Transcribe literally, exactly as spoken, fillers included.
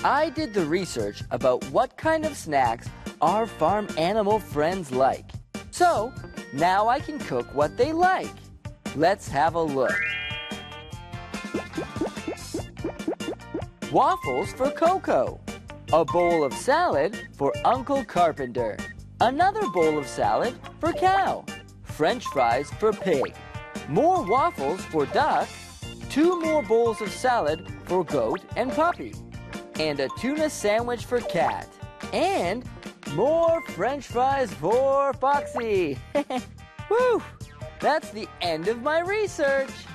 I did the research about what kind of snacks our farm animal friends like. So, now I can cook what they like. Let's have a look. Waffles for Coco. A bowl of salad for Uncle Carpenter. Another bowl of salad for Cow. French fries for Pig. More waffles for Duck. Two more bowls of salad for Goat and Puppy. And a tuna sandwich for Cat. And more French fries for Foxy. Whew! That's the end of my research.